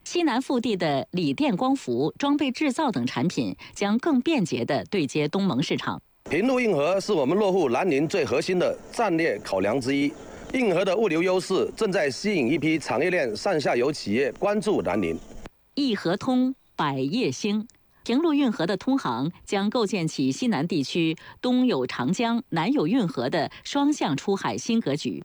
西南腹地的锂电光伏、装备制造等产品将更便捷地对接东盟市场。 平陆运河是我们落户南宁最核心的战略考量之一。运河的物流优势正在吸引一批产业链上下游企业关注南宁。 一河通，百业兴。平陆运河的通航将构建起西南地区东有长江、南有运河的双向出海新格局。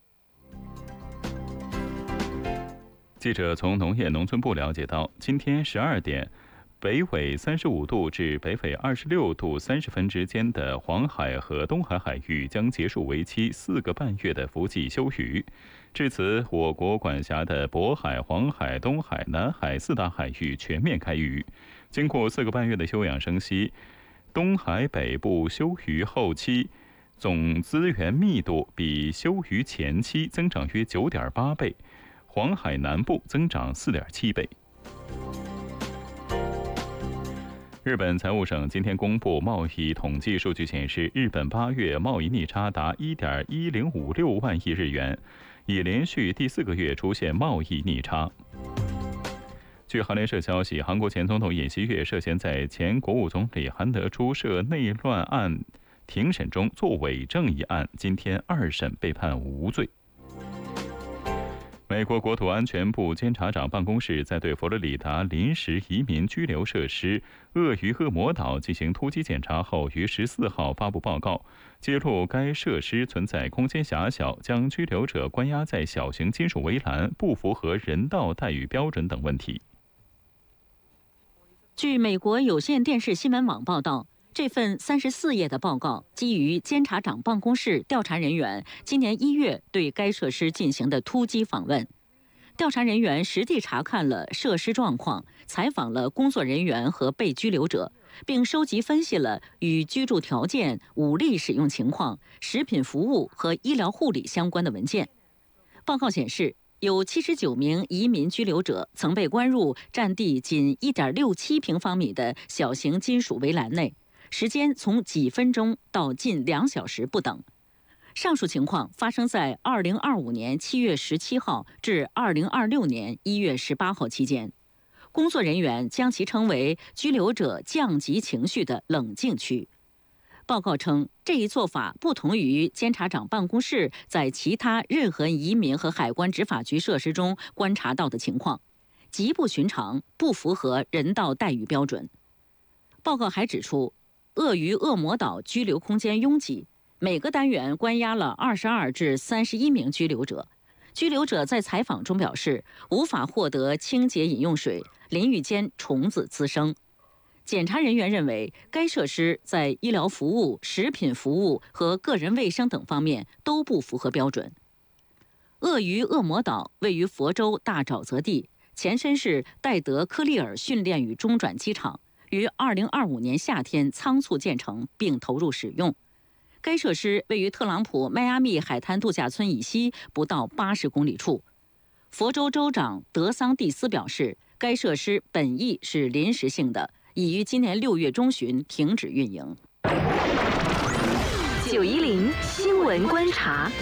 记者从农业农村部了解到，今天12点，北纬35度至北纬26度30分之间的黄海和东海海域将结束为期4个半月的伏季休渔。至此，我国管辖的渤海、黄海、东海、南海4大海域全面开渔。经过4个半月的休养生息，东海北部休渔后期总资源密度比休渔前期增长约9.8倍，黄海南部增长4.7倍。日本财务省今天公布贸易统计数据显示，日本8月贸易逆差达 1.1056 万亿日元，已连续第4个月出现贸易逆差。据韩联社消息，韩国前总统尹锡悦涉嫌在前国务总理韩德洙涉内乱案庭审中作伪证一案，今天2审被判无罪。美国国土安全部监察长办公室在对佛罗里达临时移民拘留设施鳄鱼恶魔岛进行突击检查后，于14号发布报告，揭露该设施存在空间狭小、将拘留者关押在小型金属围栏、不符合人道待遇标准等问题。 据美国有线电视新闻网报道，这份34页的报告基于监察长办公室调查人员今年1月对该设施进行的突击访问。调查人员实地查看了设施状况，采访了工作人员和被拘留者，并收集分析了与居住条件、武力使用情况、食品服务和医疗护理相关的文件。报告显示，有79名移民拘留者曾被关入占地仅 1.67 平方米的小型金属围栏内，时间从几分钟到近2小时不等。上述情况发生在2025年7月17号至2026年1月18号期间。工作人员将其称为拘留者降级情绪的冷静区。报告称，这一做法不同于监察长办公室在其他任何移民和海关执法局设施中观察到的情况，极不寻常，不符合人道待遇标准。报告还指出，鳄鱼恶魔岛拘留空间拥挤，每个单元关押了22至31名拘留者。拘留者在采访中表示，无法获得清洁饮用水，淋浴间虫子滋生。检查人员认为，该设施在医疗服务、食品服务和个人卫生等方面都不符合标准。鳄鱼恶魔岛位于佛州大沼泽地，前身是戴德科利尔训练与中转机场，于2025年夏天仓促建成并投入使用。该设施位于特朗普迈阿密海滩度假村以西不到80公里处。佛州州长德桑蒂斯表示，该设施本意是临时性的，已于今年6月中旬停止运营。 910新闻观察。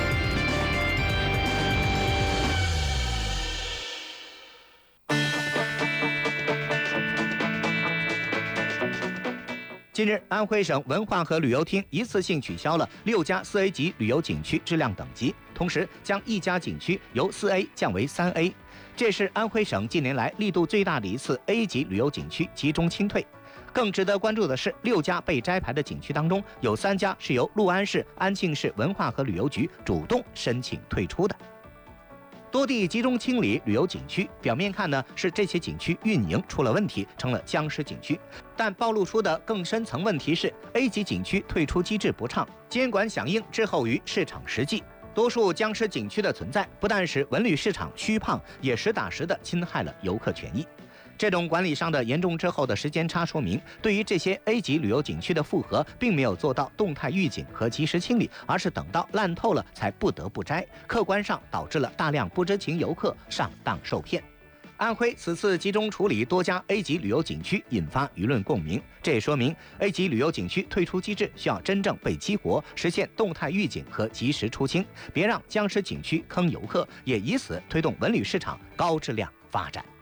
近日，安徽省文化和旅游厅一次性取消了6家4A 级旅游景区质量等级，同时将1家景区由4A 降为3A。这是安徽省近年来力度最大的一次 A 级旅游景区集中清退。更值得关注的是，6家被摘牌的景区当中，有3家是由六安市安庆市文化和旅游局主动申请退出的。多地集中清理旅游景区，表面看呢是这些景区运营出了问题，成了僵尸景区，但暴露出的更深层问题是 A 级景区退出机制不畅，监管响应滞后于市场实际。多数僵尸景区的存在，不但使文旅市场虚胖，也实打实地侵害了游客权益。这种管理上的严重滞后的时间差，说明对于这些 A 级旅游景区的复核，并没有做到动态预警和及时清理，而是等到烂透了才不得不摘，客观上导致了大量不知情游客上当受骗。安徽此次集中处理多家 A 级旅游景区，引发舆论共鸣。这也说明 A 级旅游景区退出机制需要真正被激活，实现动态预警和及时出清，别让僵尸景区坑游客，也以此推动文旅市场高质量发展。